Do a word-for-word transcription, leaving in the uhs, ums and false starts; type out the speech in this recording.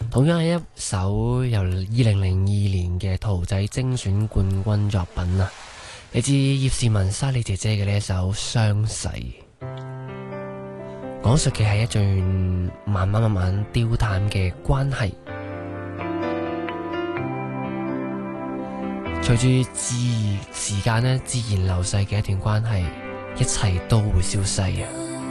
同樣係一首由二零零二年嘅陶仔精選冠軍作品啊，嚟自葉倩文莎莉姐姐嘅呢一首《相逝》，講述嘅係一段慢慢慢慢凋淡嘅關係，隨住自時間呢自然流逝嘅一段關係，一切都會消逝啊！